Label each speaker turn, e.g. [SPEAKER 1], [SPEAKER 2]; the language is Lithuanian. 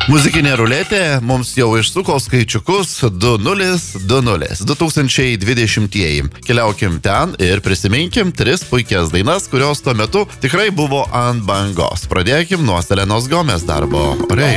[SPEAKER 1] Muzikinė ruletė mums jau išsuko skaičiukus 2020. 2020-ieji. Keliaukim ten ir prisiminkim 3 puikias dainas, kurios tuo metu tikrai buvo ant bangos. Pradėkim nuo Selenos Gomez darbo Ore.